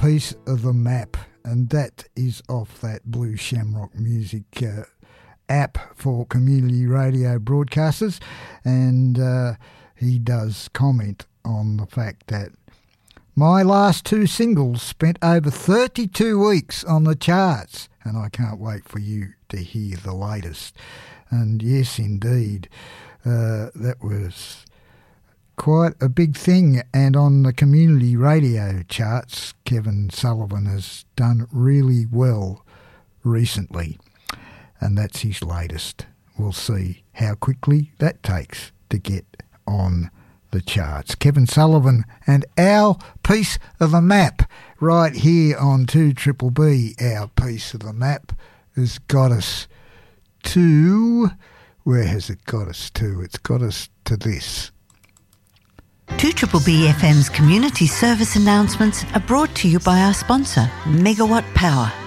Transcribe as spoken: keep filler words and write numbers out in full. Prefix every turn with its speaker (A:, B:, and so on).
A: Piece of the Map, and that is off that Blue Shamrock Music uh, app for community radio broadcasters, and uh, he does comment on the fact that my last two singles spent over thirty-two weeks on the charts, and I can't wait for you to hear the latest. And yes, indeed, uh, that was quite a big thing, and on the community radio charts, Kevin Sullivan has done really well recently, and that's his latest. We'll see how quickly that takes to get on the charts. Kevin Sullivan and Our Piece of the Map right here on two Triple B. Our Piece of the Map has got us to... Where has it got us to? It's got us to this.
B: two Triple B F M's community service announcements are brought to you by our sponsor, Megawatt Power.